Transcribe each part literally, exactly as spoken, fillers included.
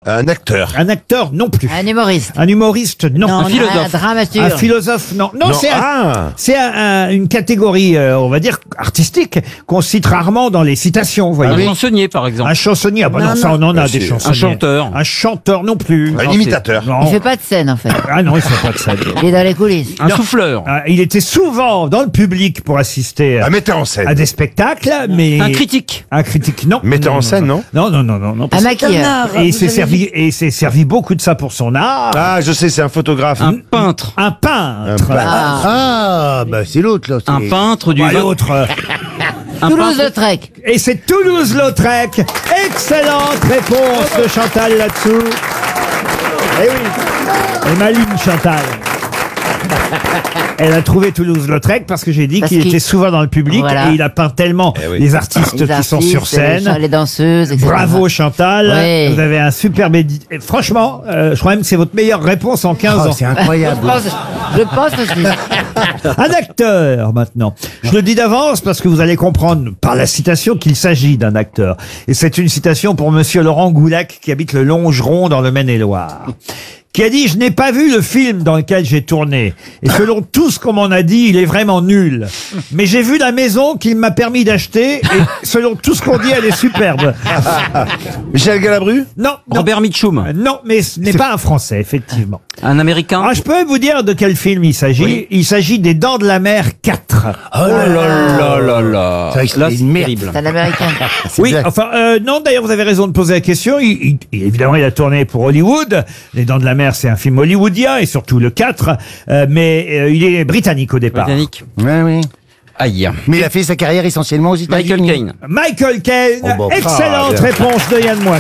Un acteur. Un acteur, non plus. Un humoriste. Un humoriste, non. Non, un un philosophe. dramaturge. Un philosophe, non. Non, Non, c'est un- ah. c'est un- un- une catégorie, euh, on va dire, artistique, qu'on cite rarement dans les citations, vous voyez. Un chansonnier, par exemple. Un chansonnier, ah bah non, Non, ça on en a Euh, des c'est- chansonniers. un chanteur. Un chanteur non plus. Un Non, imitateur. c'est- non. Il fait pas de scène, en fait. Ah non, il fait pas de ça. Il est dans les coulisses. Un souffleur. Ah, il était souvent dans le public pour assister Un à, metteur en scène. à des spectacles, mais... Un critique. Un critique, non. Metteur en scène, non Non, non, non, non. non Un parce- maquilleur. Et il s'est servi, et il s'est servi beaucoup de ça pour son art. Ah, je sais, c'est un photographe. Un peintre. Un peintre. Ah. Ah, bah c'est l'autre, là. c'est- Un peintre du... Bah, l'autre. euh, Un Toulouse-Lautrec. Et c'est Toulouse-Lautrec. Excellente réponse de Chantal là-dessous. Eh oui. Et maline Chantal. Elle a trouvé Toulouse-Lautrec parce que j'ai dit Parce qu'il qu'il- était souvent dans le public Voilà. et il a peint tellement Eh oui. les artistes Les qui sont artistes, sur scène. Les, les danseuses, et cetera. Bravo Chantal, Oui. vous avez un superbe édit. Et franchement, euh, je crois même que c'est votre meilleure réponse en quinze Oh, ans. c'est Je incroyable. pense, je pense aussi. Un acteur maintenant. Je le dis d'avance parce que vous allez comprendre par la citation qu'il s'agit d'un acteur. Et c'est une citation pour monsieur Laurent Goulac qui habite le Longeron dans le Maine-et-Loire. Qui a dit « Je n'ai pas vu le film dans lequel j'ai tourné. Et selon tout ce qu'on m'en a dit, il est vraiment nul. Mais j'ai vu la maison qu'il m'a permis d'acheter. Et selon tout ce qu'on dit, elle est superbe. Michel Galabru » Non, non. Robert Mitchum. Euh, Non, mais ce n'est pas un Français, effectivement. Un Américain. Ah, je peux vous dire de quel film il s'agit. Oui. Il s'agit des Dents de la Mer quatre. Oh là là là là. C'est vrai que Là, c'est c'est une merde. terrible. C'est un américain. Oui, bien. enfin, euh, non, d'ailleurs, vous avez raison de poser la question. Il, il- évidemment, il a tourné pour Hollywood. Les Dents de la Mer, c'est un film hollywoodien, et surtout le quatre. Euh, mais euh, il est britannique au départ. Britannique. Ouais, oui. Aïe. Mais il a fait sa carrière essentiellement aux États-Unis. Michael Caine. Michael Caine, Oh, bon. excellente Ah, bien. réponse de Yann Moix.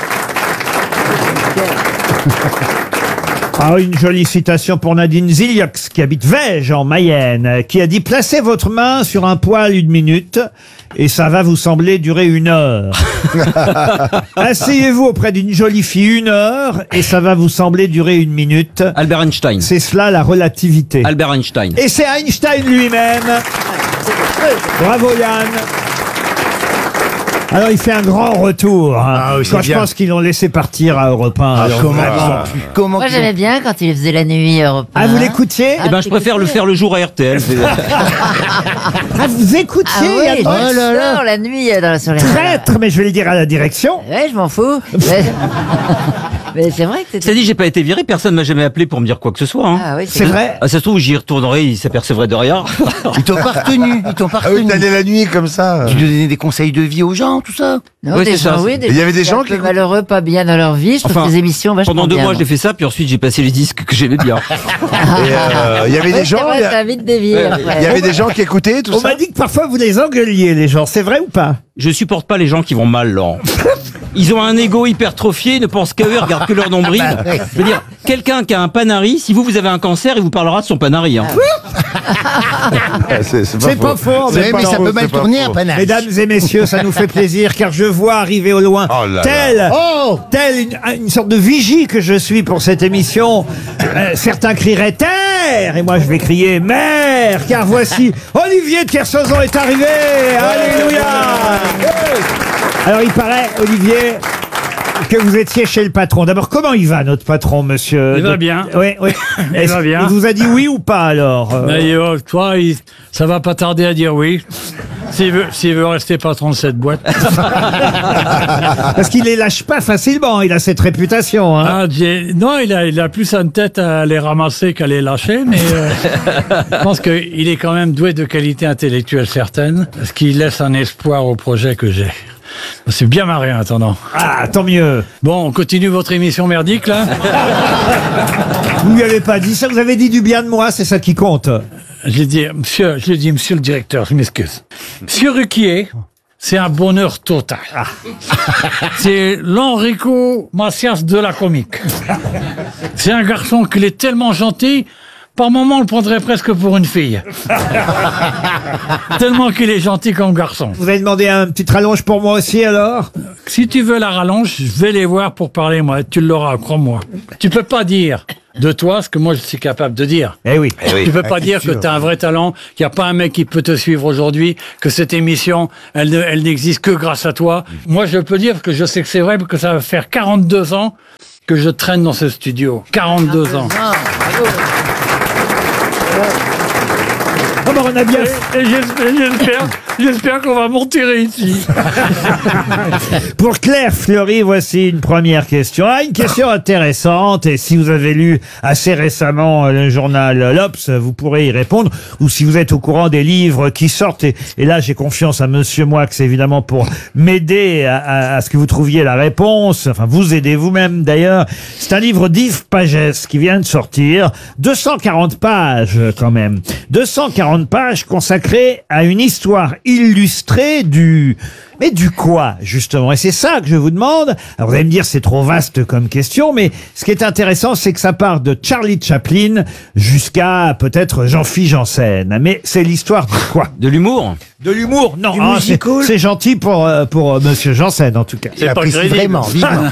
Ah, une jolie citation pour Nadine Ziliox, qui habite Vège, en Mayenne, qui a dit « Placez votre main sur un poil une minute, et ça va vous sembler durer une heure. Asseyez-vous auprès d'une jolie fille une heure, et ça va vous sembler durer une minute. Albert Einstein. C'est cela la relativité. Albert Einstein. Et c'est Einstein lui-même. Bravo Yann. Alors il fait un grand retour. Hein. Ah oui, c'est Quand je bien. pense qu'ils l'ont laissé partir à Europe un. alors Comment, vraiment. comment Moi, qu'ils j'aimais bien quand il faisait la nuit européenne. Ah, vous l'écoutiez Eh ben, je préfère le faire le jour à R T L. Ah, vous écoutiez Ah oui, Yann je Moix Oh là là. sors la nuit euh, dans, sur les... Traître, mais je vais le dire à la direction. Ouais, je m'en fous. Mais, mais c'est vrai que Ça c'était... dit, j'ai pas été viré, personne m'a jamais appelé pour me dire quoi que ce soit. Hein. Ah oui, C'est vrai. Ah, ça se trouve, j'y retournerai, ils s'apercevraient de rien. Ils t'ont pas retenu. Ils t'ont pas Ah oui, retenu. t'allais la nuit comme ça. Tu donnais des conseils de vie aux gens, tout ça. Non, Oui, des c'est ça, gens, oui, c'est- des Il y avait des qui gens étaient un qui- peu malheureux, pas bien dans leur vie. Je trouve Enfin, que des émissions vachement Pendant deux bien, mois, moi. j'ai fait ça, puis ensuite, j'ai passé les disques que j'aimais bien. Et euh, il y avait Oui, des c'est gens. vrai, Il y a- ça vite dévié. Ouais, après. il y avait des gens qui écoutaient tout On ça. m'a dit que parfois vous les engueuliez, les gens. C'est vrai ou pas? Je supporte pas les gens qui vont mal, Laurent. Ils ont un ego hypertrophié, ils ne pensent qu'à eux, ils regardent que leur nombril. Je veux dire, quelqu'un qui a un panari, si vous, vous avez un cancer, il vous parlera de son panari. Hein. Ah, C'est C'est pas faux, Ouais, mais ça faux, peut mal c'est pas tourner faux. un panache. Mesdames et messieurs, ça nous fait plaisir car je vois arriver au loin, Oh là là. tel, Oh tel une, une sorte de vigie que je suis pour cette émission. Euh, certains crieraient terre et moi je vais crier mère car voici Olivier de Kersauzon est arrivé. Alléluia. Alors il paraît, Olivier, que vous étiez chez le patron. D'abord, comment il va notre patron, monsieur? Il va De- bien. Oui, oui. Il Est-ce- va bien. Il vous a dit oui ou pas alors? euh Mais, euh, toi, il- ça va pas tarder à dire oui. S'il veut, s'il veut rester patron de cette boîte. Parce qu'il les lâche pas facilement. Il a cette réputation. Hein. Ah, j'ai- non, il a, il a plus une tête à les ramasser qu'à les lâcher, mais euh, je pense qu'il est quand même doué de qualité intellectuelle certaine, ce qui laisse un espoir au projet que j'ai. C'est bien marré en attendant. Ah, tant mieux. Bon, on continue votre émission merdique, là. Vous lui avez pas dit ça. Vous avez dit du bien de moi. C'est ça qui compte. J'ai dit, monsieur, je dit, monsieur le directeur, je m'excuse. Monsieur Ruquier, c'est un bonheur total. C'est l'Enrico Macias de la comique. C'est un garçon qui est tellement gentil, par moment, on le prendrait presque pour une fille. Tellement qu'il est gentil comme garçon. Vous avez demandé un petit rallonge pour moi aussi, alors? Si tu veux la rallonge, je vais les voir pour parler, moi. Tu l'auras, crois-moi. Tu peux pas dire de toi ce que moi je suis capable de dire. Eh oui. Eh oui. Tu peux pas dire que tu as un vrai talent, qu'il n'y a pas un mec qui peut te suivre aujourd'hui, que cette émission, elle, ne- elle n'existe que grâce à toi. Moi, je peux dire que je sais que c'est vrai, parce que ça va faire quarante-deux ans que je traîne dans ce studio. quarante-deux ans. Ah bah, on a bien... Et, et j'espère, j'espère, j'espère qu'on va m'en tirer ici. Pour Claire Fleury, voici une première question. Ah, une question intéressante. Et si vous avez lu assez récemment euh, le journal L'Obs, vous pourrez y répondre. Ou si vous êtes au courant des livres qui sortent. Et, et là, j'ai confiance à Monsieur Moix, évidemment, pour m'aider à, à- à ce que vous trouviez la réponse. Enfin, vous aidez vous-même, d'ailleurs. C'est un livre d'Yves Pagès qui vient de sortir. deux cent quarante pages, quand même. deux cent quarante pages consacrées à une histoire illustrée du... Mais du quoi, justement? Et c'est ça que je vous demande. Alors, vous allez me dire, c'est trop vaste comme question, mais ce qui est intéressant, c'est que ça part de Charlie Chaplin jusqu'à peut-être Jean-Philippe Janssen. Mais c'est l'histoire de quoi? De l'humour. De l'humour? Non, ah, c'est c'est gentil pour, euh, pour euh, Monsieur Janssen, en tout cas. Il apprécie crédible. vraiment, vivement.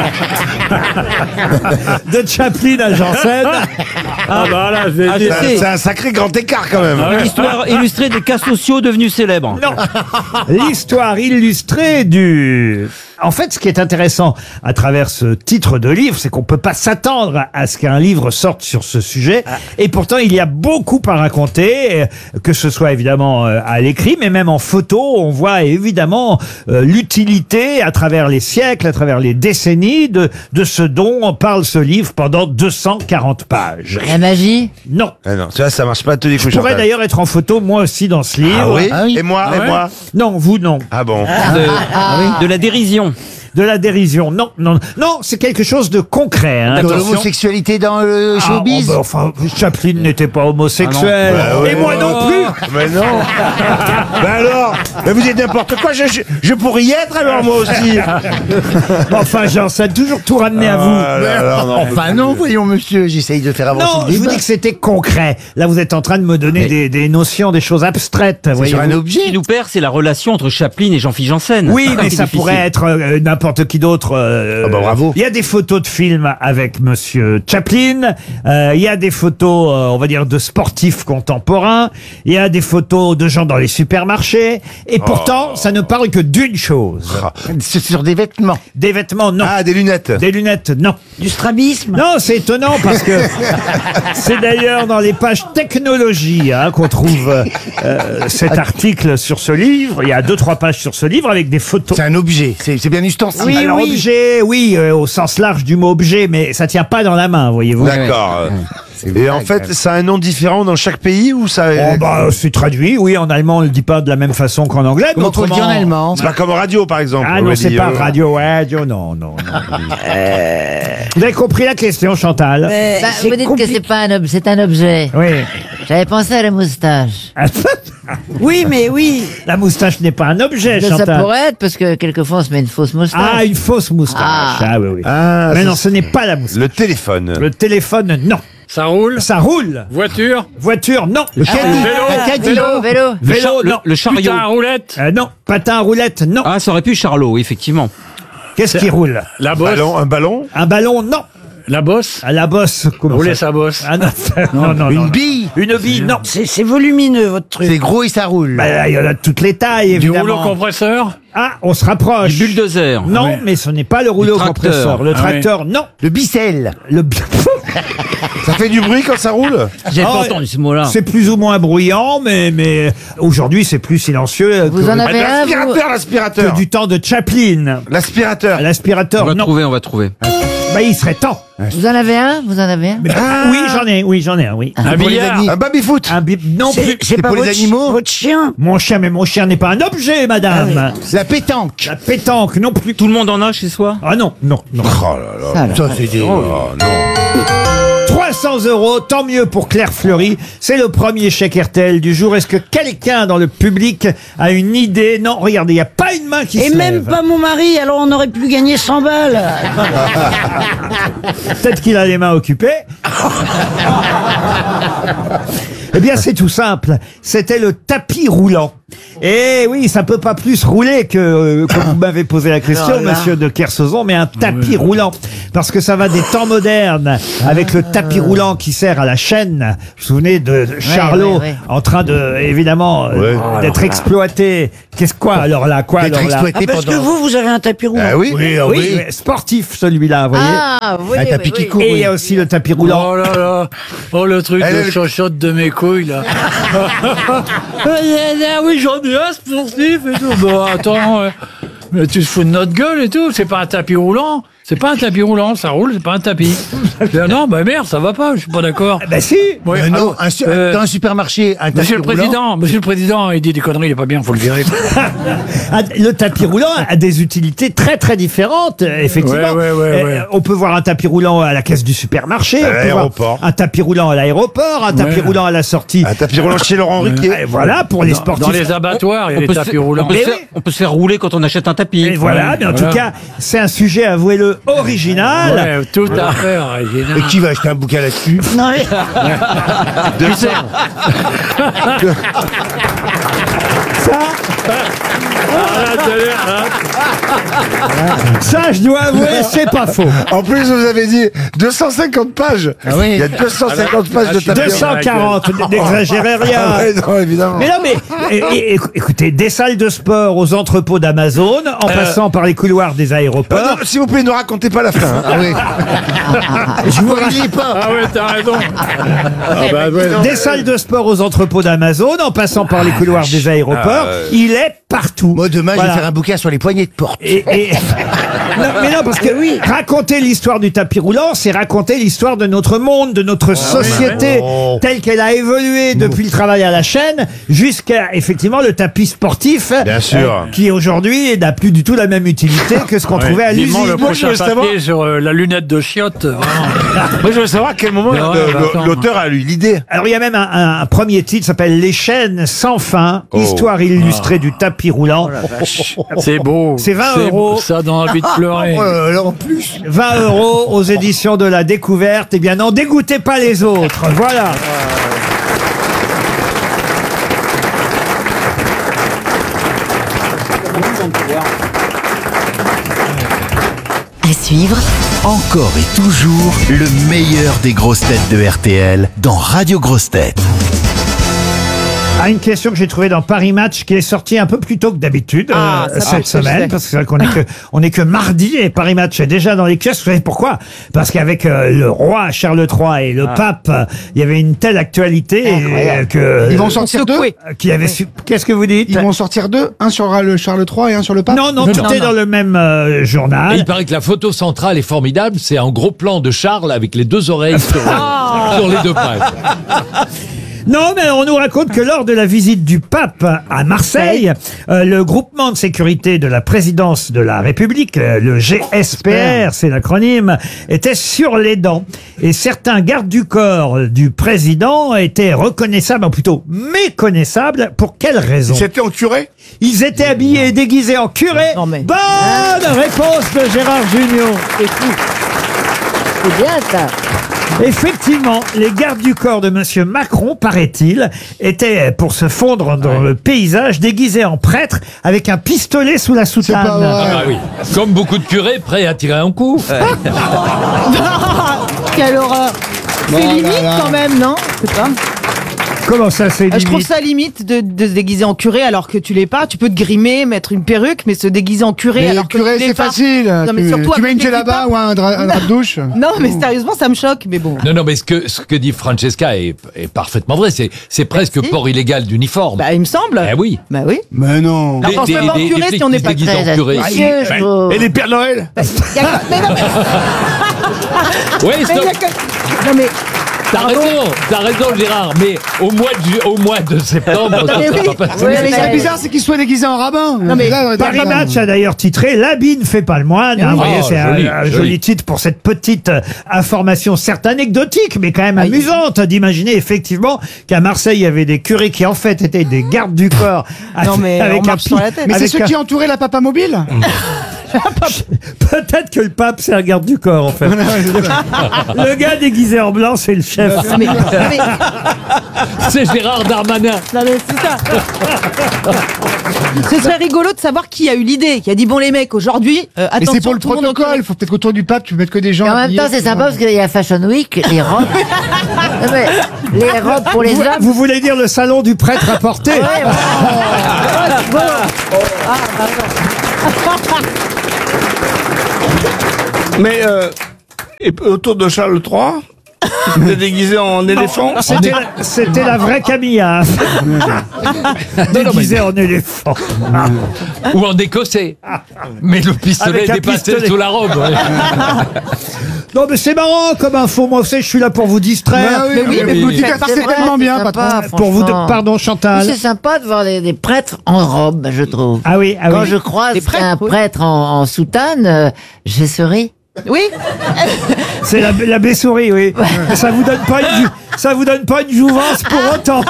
De Chaplin à Janssen. Ah bah là, je vais Ah, je dire. sais. C'est un sacré grand écart quand même. Ah ouais. L'histoire illustrée des cas sociaux devenus célèbres. Non, l'histoire illustrée du... En fait, ce qui est intéressant à travers ce titre de livre, c'est qu'on peut pas s'attendre à ce qu'un livre sorte sur ce sujet. Et pourtant, il y a beaucoup à raconter, euh, que ce soit évidemment euh, à l'écrit, mais même en photo. On voit évidemment euh, l'utilité à travers les siècles, à travers les décennies de, de ce dont parle ce livre pendant deux cent quarante pages. La magie? Non. Ah non, tu vois, ça marche pas à tous les coups. Je pourrais Chantal. d'ailleurs être en photo, moi aussi, dans ce livre. Ah oui, Ah oui. Et moi, Ah et ouais. moi. Non, vous, non. Ah bon. De, de la dérision. De la dérision. Non, non, non, c'est quelque chose de concret. Hein. De Attention. l'homosexualité dans le Ah, showbiz. oh, bah, enfin, Chaplin n'était pas homosexuel. Ah non. Bah, Et ouais. moi non plus. Mais non. Ben alors, mais vous dites n'importe quoi. Je, je, je pourrais y être alors moi aussi. Enfin, Jean, ça a toujours tout ramené à vous. Ah là là, non. Enfin non, voyons monsieur, j'essaye de faire avancer Non, le je vous débat. dis que c'était concret. Là, vous êtes en train de me donner des, des notions, des choses abstraites. C'est sur un voyez-vous. Ce qui objet. nous perd, c'est la relation entre Chaplin et Jean-Philippe Janssen. Oui, C'est mais qui est ça difficile. pourrait être euh, n'importe qui d'autre. euh, Ah bah, bravo. Il y a des photos de films avec Monsieur Chaplin. euh, Il y a des photos, euh, on va dire, de sportifs contemporains. Il y a des photos de gens dans les supermarchés. Et pourtant, ça ne parle que d'une chose. C'est sur des vêtements. Des vêtements, non. Ah, des lunettes. Des lunettes, non. Du strabisme? Non, c'est étonnant parce que c'est d'ailleurs dans les pages technologie hein, qu'on trouve euh, euh, cet article sur ce livre. Il y a deux, trois pages sur ce livre avec des photos. C'est un objet. C'est c'est bien ustensile. Oui, Alors, objet, oui, euh, au sens large du mot objet, mais ça tient pas dans la main, voyez-vous. D'accord. Et en fait, ça a un nom différent dans chaque pays ou ça Oh, bah, c'est traduit, oui, en allemand, on le dit pas de la même façon qu'en anglais. mais Comment on le dit en autrement- allemand? C'est pas comme radio par exemple. Ah on non, le c'est dit, pas euh, radio, radio, non, non, non. Vous avez compris la question, Chantal? Bah, vous dites que c'est pas un ob- c'est un objet. Oui. J'avais pensé à la moustache. Oui, mais oui. La moustache n'est pas un objet, Mais ça Chantal. pourrait être, parce que quelquefois on se met une fausse moustache. Ah, une fausse moustache. Ah. Ah, oui, oui. Ah, Mais ça, non, ce n'est pas la moustache. Le téléphone. Le téléphone, non. Ça roule. Ça roule. Voiture. Voiture, non. Le caddie. Vélo. Un caddie. Vélo, vélo. Vélo, char- le- non. le chariot. Putain, à roulette. Euh, non. Patin à roulette, non. Ah, ça aurait pu Charlot, effectivement. Qu'est-ce qui roule? La bosse. Ballon, un ballon. Un ballon, non. La bosse. À la bosse. comment Rouler ça sa bosse. Ah non, non, non, non. Une bille. Une bille, non. C'est c'est volumineux, votre truc. C'est gros et ça roule. Bah, là, il y en a de toutes les tailles, Du évidemment. rouleau compresseur. Ah, on se rapproche. Du bulldozer. Non, Oui. mais ce n'est pas le rouleau tracteur. compresseur. Le Ah oui. tracteur, non. Le bicelle. Le... Ça fait du bruit quand ça roule. J'ai Ah, pas entendu ce mot-là. C'est plus ou moins bruyant, mais, mais aujourd'hui, c'est plus silencieux Vous que, en avez un, vous L'aspirateur, l'aspirateur. que du temps de Chaplin. L'aspirateur. On L'aspirateur, va non. trouver, on va trouver. Bah, il serait temps. Vous en avez un Vous en avez un Mais- Oui, j'en ai, oui, j'en ai un, oui. Un Pour les billard. amis. Un baby-foot. Un bi- non plus. C'est pas pour les votre, chi- animaux votre chien. Mon chien, mais mon chien n'est pas un objet, madame. La pétanque. La pétanque, non plus. Tout le monde en a chez soi. Ah non, non, non. Oh là là. Ça, là. Ça, c'est des... Oh non. cents euros, tant mieux pour Claire Fleury. C'est le premier chèque R T L du jour. Est-ce que quelqu'un dans le public a une idée? Non, regardez, il n'y a pas une main qui Et se même lève. pas mon mari, alors on aurait pu gagner cent balles. Peut-être qu'il a les mains occupées. Eh bien, c'est tout simple. C'était le tapis roulant. Et oui, ça peut pas plus rouler que euh, quand vous m'avez posé la question, Non, là. monsieur de Kersauzon, mais un tapis roulant. Parce que ça va des temps modernes avec le tapis roulant qui sert à la chaîne. Vous vous souvenez de de Charlot ouais, ouais. en train de, évidemment, euh, Ouais. d'être exploité. Qu'est-ce quoi alors là? Quoi D'être alors là? exploité Ah, parce que pendant... vous, vous avez un tapis roulant. Ah oui, Oui, oui, mais sportif celui-là, vous voyez. Ah, oui, Un oui, tapis qui oui. court, Et il oui. y a aussi le tapis roulant. Oh là là, oh le truc Elle de est- chochotte de mes couilles là. Ah oui, j'en ai un sportif et tout. Bon, attends, euh, mais tu te fous de notre gueule et tout. C'est pas un tapis roulant. C'est pas un tapis roulant, ça roule, c'est pas un tapis. Je dis, ah non, bah merde, ça va pas, je suis pas d'accord. Ben si. Ouais, Euh, non, alors, un su- euh, dans un supermarché, un tapis Monsieur le roulant. Président, Monsieur le Président, il dit des conneries, il est pas bien, faut le virer. Ah, le tapis roulant a des utilités très très différentes, euh, effectivement. Ouais, ouais, ouais, Euh, ouais. On peut voir un tapis roulant à la caisse du supermarché, on peut voir l'aéroport. un tapis roulant à l'aéroport, un tapis Ouais. roulant à la sortie. Un tapis roulant chez Laurent Ruquier. Et voilà, pour les Dans, sportifs. dans les abattoirs, il y a On des peut, se tapis faire, roulants. on, peut se Mais faire, oui. on peut se faire rouler quand on achète un tapis. Et voilà, Ouais, mais en voilà. tout cas, c'est un sujet, avouez-le, original. Ouais, tout à fait, Régina. Et qui va acheter un bouquin là-dessus? Non, mais... Tu sais, Ça, ah, là, t'as l'air, là. ça, je dois avouer, c'est pas faux. En plus, vous avez dit deux cent cinquante pages. Ah oui. Il y a deux cent cinquante pages de tapis deux cent quarante, n'exagérez rien. Ah ouais, non, évidemment. Mais non, mais é- é- écoutez, des salles de sport aux entrepôts d'Amazon, en passant par les couloirs des Ah aéroports. non, s'il vous plaît, ne racontez pas la fin. hein. Ah oui. Je vous Il y est pas. Ah ouais, t'as raison. Des salles de sport aux entrepôts d'Amazon, en passant par les couloirs des aéroports, il est partout. Moi, demain, je Voilà. vais faire un bouquin sur les poignées de porte. Et, et- non, mais non, parce que raconter l'histoire du tapis roulant, c'est raconter l'histoire de notre monde, de notre société, Oh. telle qu'elle a évolué depuis le travail à la chaîne jusqu'à effectivement le tapis sportif, Bien sûr. qui aujourd'hui n'a plus du tout la même utilité que ce qu'on trouvait à Vivement l'usine. le Moi, je prochain veux savoir- papier sur euh, la lunette de chiotte, vraiment. Moi, je veux savoir à quel moment Ouais, le- bah, le- attends. l'auteur a eu l'idée. Alors il y a même un, un- un premier titre qui s'appelle Les chaînes sans fin, Oh. histoire illustrée du tapis roulant. C'est beau. C'est vingt euros. Ça donne envie de pleurer. Oh là là, en plus. vingt euros aux éditions de la Découverte. Eh bien, n'en dégoûtez pas les autres. Voilà. À suivre, Encore et toujours le meilleur des grosses têtes de R T L dans Radio Grosses Têtes. Ah, une question que j'ai trouvée dans Paris Match qui est sortie un peu plus tôt que d'habitude Ah, euh, ça, cette je sais. semaine, parce que c'est vrai qu'on est que on est que mardi et Paris Match est déjà dans les kiosques. Vous savez pourquoi? Parce qu'avec euh, le roi Charles trois et le pape, euh, il y avait une telle actualité euh, que Ils vont sortir deux. euh, qui avait su... Qu'est-ce que vous dites? Ils vont sortir deux. Un sur le Charles trois et un sur le pape. Non, non, tout est dans le même euh, Et journal. il paraît que la photo centrale est formidable. C'est un gros plan de Charles avec les deux oreilles sur, sur les deux princes. Non, mais on nous raconte que lors de la visite du pape à Marseille, euh, le groupement de sécurité de la présidence de la République, euh, le G S P R, c'est l'acronyme, était sur les dents. Et certains gardes du corps du président étaient reconnaissables, ou plutôt méconnaissables. Pour quelle raison? C'était en curé. Ils étaient habillés et déguisés en curé. Non, mais- Bonne réponse de Gérard Junior. C'est fou. C'est bien ça. Effectivement, les gardes du corps de Monsieur Macron, paraît-il, étaient, pour se fondre dans le paysage, déguisés en prêtre avec un pistolet sous la soutane. pas vrai. Ah bah oui. Comme beaucoup de curés prêts à tirer un coup. Quelle horreur. Oh C'est limite quand même, non? Je sais pas. Comment ça, c'est Euh, Je trouve limite? ça limite de, de se déguiser en curé alors que tu l'es pas. Tu peux te grimer, mettre une perruque, mais se déguiser en curé Mais alors que curé, tu l'es c'est pas. facile. Non, mais tu surtout tu mets avec une les djellaba kippas. ou un, dra- un drap de douche. Non, mais sérieusement, ça me choque. Mais bon. Non, non, mais ce que, ce que dit Francesca est, est parfaitement vrai. C'est, c'est presque si. port illégal d'uniforme. Bah, il me semble. Eh oui. Bah oui. Mais non. Alors, pense même pas en curé si on n'est pas déguisés Très en curé. astucieux, je trouve. Et les Pères Noël. Y a- mais non, mais- Oui, mais stop. y a que- non, mais T'as raison, t'as raison Gérard, mais au mois de, au mois de septembre, ça Mais sera oui. pas passé. Ouais, Mais mais- ce qui est bizarre, c'est qu'il soit déguisé en rabbin. Non, mais- Là, Paris dans- Match a d'ailleurs titré L'habit ne fait pas le moine. Hein, oui. vous voyez, Oh, c'est un, joli, un joli. joli titre pour cette petite euh, information, certes anecdotique, mais quand même amusante d'imaginer effectivement qu'à Marseille, il y avait des curés qui en fait étaient des gardes du corps. Non, mais on marche pi- sur la tête. Mais c'est avec ceux un- qui entouraient la papa mobile. Peut-être que le pape, c'est un garde du corps, en fait. Le gars déguisé en blanc, c'est le chef. Non, mais- non, mais- C'est Gérard Darmanin. non, mais c'est ça. Ce serait rigolo de savoir qui a eu l'idée, qui a dit bon les mecs aujourd'hui, euh, Mais attention c'est pour le tout monde en protocole. Faut peut-être qu'autour du pape, tu mettes que des gens. Et en même habillés. temps, c'est sympa parce qu'il y a Fashion Week, les robes. Non, mais les robes pour les Vous, hommes. vous voulez dire le salon du prêtre à porter Ouais, voilà. Bon. Ah, pardon. Mais euh, et autour de Charles trois, il était déguisé en éléphant. C'était la, c'était la vraie Camilla. Déguisée en éléphant. Ou en écossais. Mais le pistolet Avec un dépassait pistolet. sous la robe. ouais. Non, mais c'est marrant comme info. Moi, vous savez, je suis là pour vous distraire. Ah oui, Mais oui, mais mais vous oui. dites C'est c'est vrai, tellement c'est bien, sympa, patron. Pour vous, de- franchement. pardon, Oui, Chantal. c'est sympa de voir des, des prêtres en robe, je trouve. Ah oui, ah Quand oui. je croise Des prêtres, un oui. prêtre en, en soutane, euh, je souris. Oui. C'est la, la baie-souris, oui. Ça vous donne pas une, jou- ça vous donne pas une jouvence pour autant.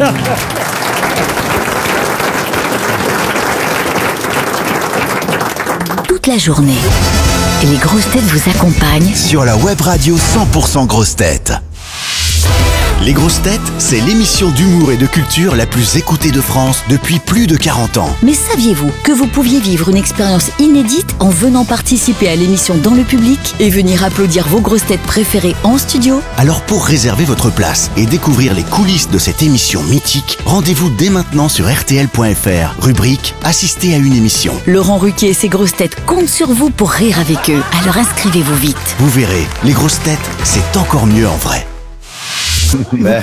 Toute la journée, les grosses têtes vous accompagnent Sur la web radio cent pour cent grosses têtes. Les grosses têtes, c'est l'émission d'humour et de culture la plus écoutée de France depuis plus de quarante ans. Mais saviez-vous que vous pouviez vivre une expérience inédite en venant participer à l'émission dans le public et venir applaudir vos grosses têtes préférées en studio? Alors pour réserver votre place et découvrir les coulisses de cette émission mythique, rendez-vous dès maintenant sur R T L point F R, rubrique Assister à une émission. Laurent Ruquier et ses grosses têtes comptent sur vous pour rire avec eux. Alors inscrivez-vous vite. Vous verrez, les grosses têtes, c'est encore mieux en vrai.